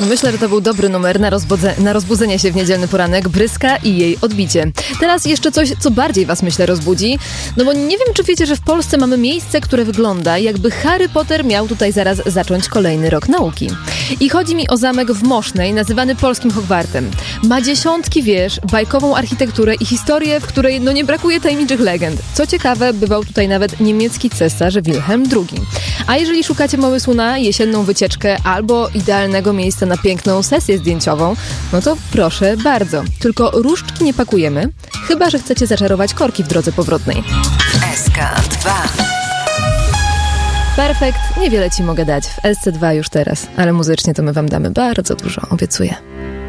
Myślę, że to był dobry numer na rozbudzenie się w niedzielny poranek. Bryska i jej odbicie. Teraz jeszcze coś, co bardziej was, myślę, rozbudzi. No bo nie wiem, czy wiecie, że w Polsce mamy miejsce, które wygląda, jakby Harry Potter miał tutaj zaraz zacząć kolejny rok nauki. I chodzi mi o zamek w Mosznej, nazywany polskim Hogwartem. Ma dziesiątki wież, bajkową architekturę i historię, w której nie brakuje tajemniczych legend. Co ciekawe, bywał tutaj nawet niemiecki cesarz Wilhelm II. A jeżeli szukacie pomysłu na jesienną wycieczkę albo idealnego miejsca na piękną sesję zdjęciową, no to proszę bardzo. Tylko różdżki nie pakujemy, chyba że chcecie zaczarować korki w drodze powrotnej. SK2. Perfekt, niewiele ci mogę dać w SC2 już teraz, ale muzycznie to my wam damy bardzo dużo, obiecuję.